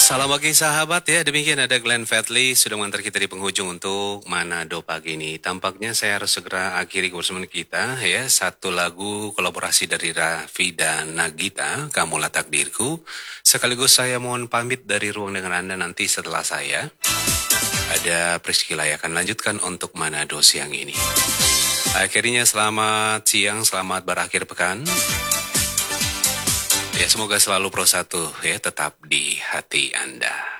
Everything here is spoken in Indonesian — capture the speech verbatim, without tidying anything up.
Salam pagi sahabat ya, demikian ada Glenn Fadli sudah mengantar kita di penghujung untuk Manado pagi ini. Tampaknya saya harus segera akhiri kebersamaan kita ya, satu lagu kolaborasi dari Raffi dan Nagita, Kamulah Takdirku. Sekaligus saya mohon pamit dari ruang dengan Anda nanti setelah saya. Ada Priscila yang akan lanjutkan untuk Manado siang ini. Akhirnya selamat siang, selamat berakhir pekan. Ya, semoga selalu Pro satu ya tetap di hati Anda.